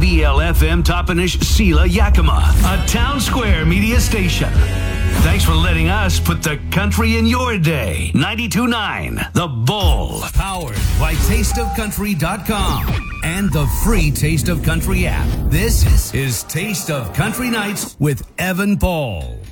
CBL-FM Toppenish Sela Yakima, a Town Square media station. Thanks for letting us put the country in your day. 92.9 The Bull. Powered by TasteOfCountry.com and the free Taste of Country app. This is Taste of Country Nights with Evan Paul.